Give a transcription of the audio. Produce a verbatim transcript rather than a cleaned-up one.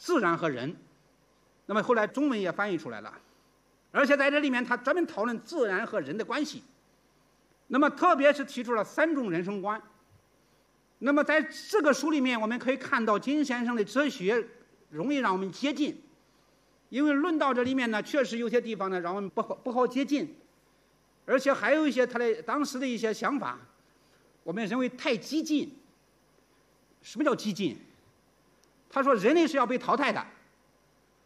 自然和人。那么后来中文也翻译出来了，而且在这里面他专门讨论自然和人的关系。那么特别是提出了三种人生观。那么在这个书里面，我们可以看到金先生的哲学容易让我们接近，因为论到这里面呢，确实有些地方呢让我们不好不好接近，而且还有一些他的当时的一些想法，我们认为太激进。什么叫激进？他说人类是要被淘汰的。